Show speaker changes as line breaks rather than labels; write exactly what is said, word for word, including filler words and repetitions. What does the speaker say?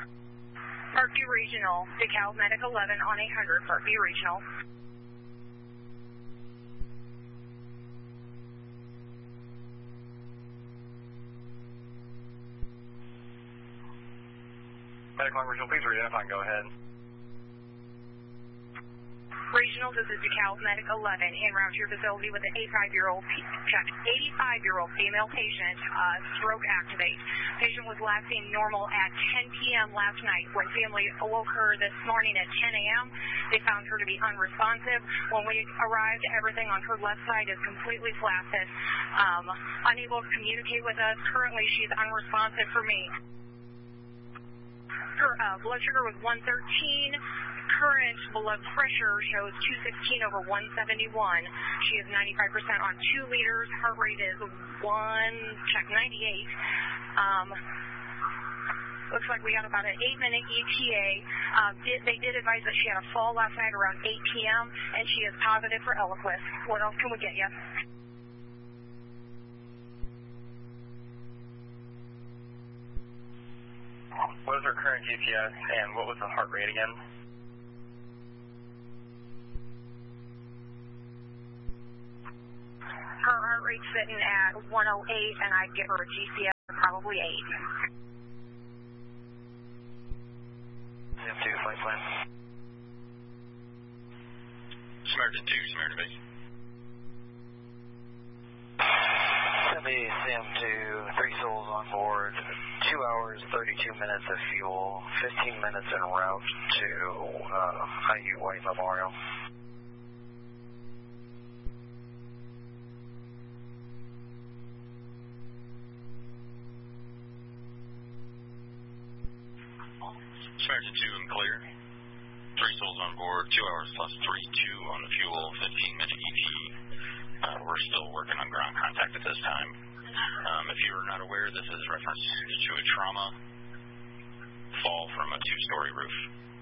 Parkview Regional, DeKalb Medic eleven on eight hundred, Parkview Regional.
Medic one Regional, please re-identify and go ahead.
Regional, this is DeKalb Medic eleven, en route to your facility with an eighty-five-year-old check, eighty-five-year-old female patient, uh, stroke activate. Patient was last seen normal at ten p m last night. When family awoke her this morning at ten a m, they found her to be unresponsive. When we arrived, everything on her left side is completely flaccid, um, unable to communicate with us. Currently, she's unresponsive for me. Her uh, blood sugar was one thirteen. Current blood pressure shows two sixteen over one seventy-one. She is ninety-five percent on two liters. Heart rate is one, check ninety-eight. Um, looks like we got about an eight minute E T A. Uh, did, they did advise that she had a fall last night around eight p m and she is positive for Eliquis. What else can we get you?
What is her current G P S and what was the heart rate again?
Her heart rate's sitting at one oh eight, and I'd give her a G C S of probably eight.
M two, flight plan.
Samaritan two, Samaritan base.
Send me C M two, three souls on board, two hours, thirty-two minutes of fuel, fifteen minutes en route to uh, I U White Memorial.
Samaritan two, I'm clear. Three souls on board, two hours plus three, two on the fuel, fifteen minute E T. Uh, we're still working on ground contact at this time. Um, if you are not aware, this is reference to a trauma fall from a two-story roof.